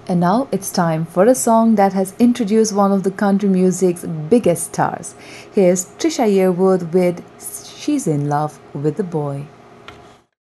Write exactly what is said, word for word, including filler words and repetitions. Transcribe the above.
And now it's time for a song that has introduced one of the country music's biggest stars. Here's Trisha Yearwood with She's in Love with the Boy.